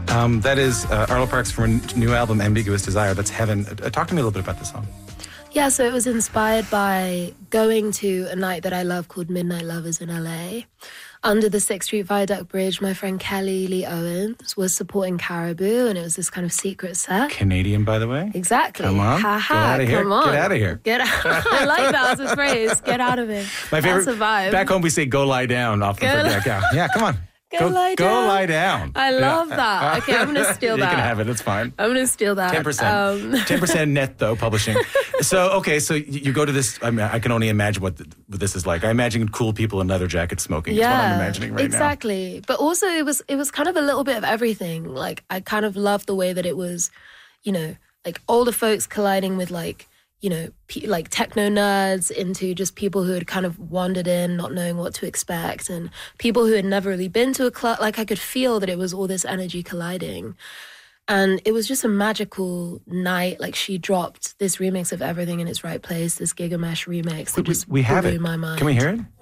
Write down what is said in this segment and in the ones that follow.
That is Arlo Parks from a new album, Ambiguous Desire. That's Heaven. Talk to me a little bit about this song. Yeah, so it was inspired by going to a night that I love called Midnight Lovers in LA. Under the 6th Street Viaduct Bridge, my friend Kelly Lee Owens was supporting Caribou, and it was this kind of secret set. Canadian, by the way. Exactly. Come on. Ha ha. Get out of here. Come on. Get out of here. Get out. I like that as a phrase. Get out of here. My favorite. That's a vibe. Back home, we say "go lie down" off the Yeah, come on. Go lie Go down. lie down. I love that. Okay, I'm going to steal that. You can have it. It's fine. I'm going to steal that. 10%. 10% net, though, publishing. So you go to this. I mean, I can only imagine what this is like. I imagine cool people in leather jackets smoking. Yeah, is what I'm imagining right exactly. now. But also, it was kind of a little bit of everything. Like, I kind of loved the way that it was, like older folks colliding with like techno nerds into just people who had kind of wandered in, not knowing what to expect, and people who had never really been to a club. Like, I could feel that it was all this energy colliding. And it was just a magical night. Like, she dropped this remix of Everything in Its Right Place, this Gigamesh remix that just we have blew it. my mind. Can we hear it?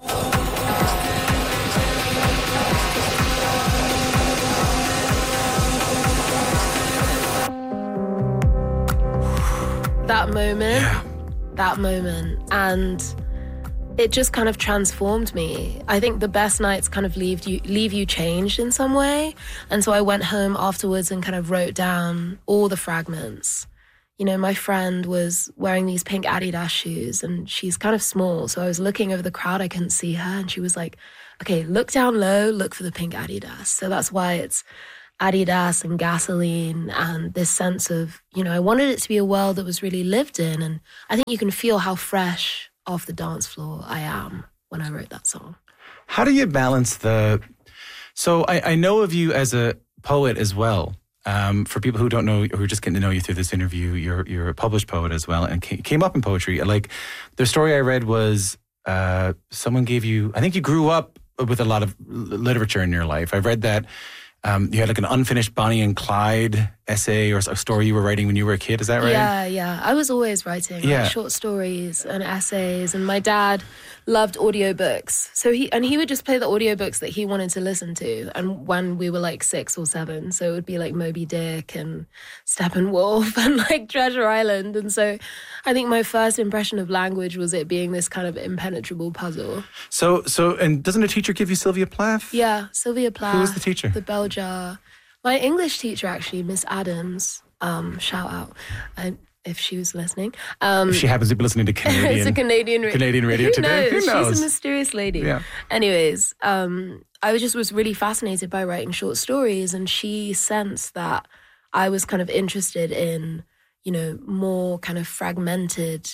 That moment, and it just kind of transformed me. I think the best nights kind of leave you changed in some way, and so I went home afterwards and kind of wrote down all the fragments. My friend was wearing these pink Adidas shoes, and she's kind of small, so I was looking over the crowd, I couldn't see her, and she was like, okay, look down low, look for the pink Adidas. So that's why it's Adidas and gasoline and this sense of, I wanted it to be a world that was really lived in. And I think you can feel how fresh off the dance floor I am when I wrote that song. How do you balance so I know of you as a poet as well. For people who don't know, who are just getting to know you through this interview, you're a published poet as well and came up in poetry. Like, the story I read was someone gave you, I think you grew up with a lot of literature in your life. I read that you had like an unfinished Bonnie and Clyde essay or a story you were writing when you were a kid. Is that right? Yeah. I was always writing like short stories and essays, and my dad loved audiobooks. So he would just play the audiobooks that he wanted to listen to, and when we were like 6 or 7, so it would be like Moby Dick and Steppenwolf and like Treasure Island. And so I think my first impression of language was it being this kind of impenetrable puzzle. So and doesn't a teacher give you Sylvia Plath? Yeah, Sylvia Plath. Who was the teacher? The bell jar. My English teacher, actually, Miss Adams, shout out if she was listening. If she happens to be listening to Canadian, it's a Canadian radio today. Who knows? She's a mysterious lady. Yeah. Anyways, I was really fascinated by writing short stories, and she sensed that I was kind of interested in, more kind of fragmented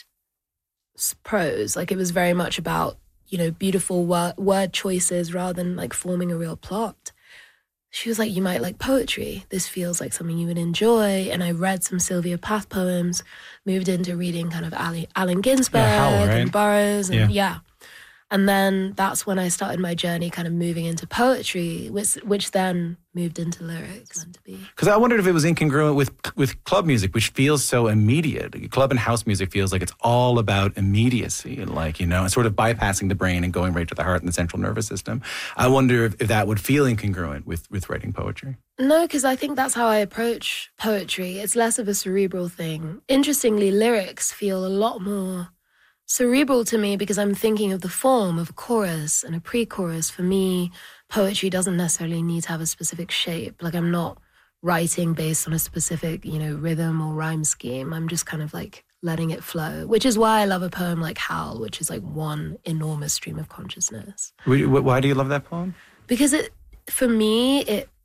prose. Like, it was very much about, beautiful word choices rather than like forming a real plot. She was like, you might like poetry. This feels like something you would enjoy. And I read some Sylvia Plath poems, moved into reading kind of Allen Ginsberg and Burroughs. And And then that's when I started my journey kind of moving into poetry, which then moved into lyrics. Because I wondered if it was incongruent with club music, which feels so immediate. Club and house music feels like it's all about immediacy and sort of bypassing the brain and going right to the heart and the central nervous system. I wonder if that would feel incongruent with writing poetry. No, because I think that's how I approach poetry. It's less of a cerebral thing. Interestingly, lyrics feel a lot more cerebral to me because I'm thinking of the form of a chorus and a pre-chorus. For me, poetry doesn't necessarily need to have a specific shape. Like, I'm not writing based on a specific, rhythm or rhyme scheme. I'm just kind of like letting it flow, which is why I love a poem like Howl, which is like one enormous stream of consciousness. Why do you love that poem? Because for me,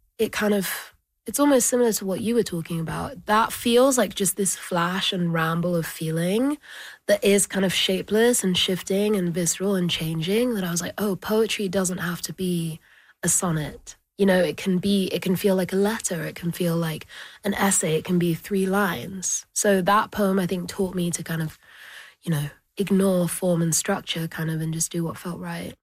it's almost similar to what you were talking about. That feels like just this flash and ramble of feeling that is kind of shapeless and shifting and visceral and changing, that I was like, oh, poetry doesn't have to be a sonnet. It can feel like a letter. It can feel like an essay. It can be 3 lines. So that poem, I think, taught me to kind of, ignore form and structure kind of and just do what felt right.